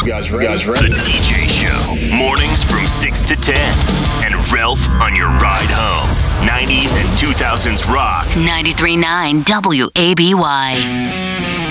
You guys ready? The DJ Show. Mornings from 6 to 10. And Ralph on your ride home. 90s and 2000s rock. 93.9 WABY.